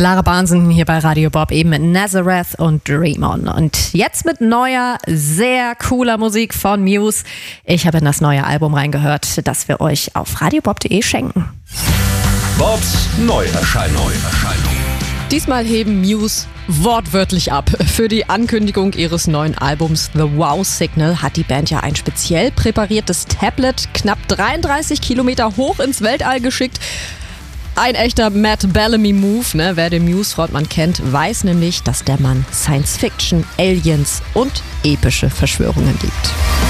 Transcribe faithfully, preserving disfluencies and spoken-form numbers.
Lara Barnsen hier bei Radio Bob, eben mit Nazareth und Dream On. Und jetzt mit neuer, sehr cooler Musik von Muse. Ich habe in das neue Album reingehört, das wir euch auf radiobob punkt de schenken. Bobs Neuerscheinung. Diesmal heben Muse wortwörtlich ab. Für die Ankündigung ihres neuen Albums The Wow Signal hat die Band ja ein speziell präpariertes Tablet knapp dreiunddreißig Kilometer hoch ins Weltall geschickt. Ein echter Matt Bellamy-Move, ne? Wer den Muse-Frontmann kennt, weiß nämlich, dass der Mann Science-Fiction, Aliens und epische Verschwörungen liebt.